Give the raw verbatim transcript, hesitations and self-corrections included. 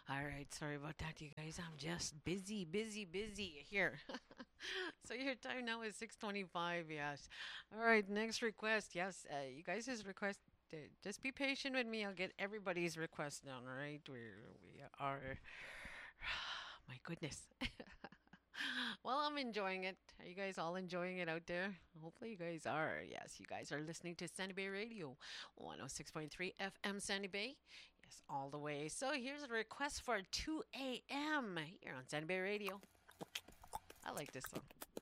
All right, sorry about that, you guys. I'm just busy, busy, busy here. So your time now is six twenty-five. Yes. All right, next request. Yes, uh, you guys' just request. uh, Just be patient with me. I'll get everybody's request down. All right, we we are. My goodness. Well, I'm enjoying it. Are you guys all enjoying it out there? Hopefully, you guys are. Yes, you guys are listening to Sandy Bay Radio, one oh six point three F M Sandy Bay. Yes, all the way. So here's a request for two a m here on Sandy Bay Radio. I like this song.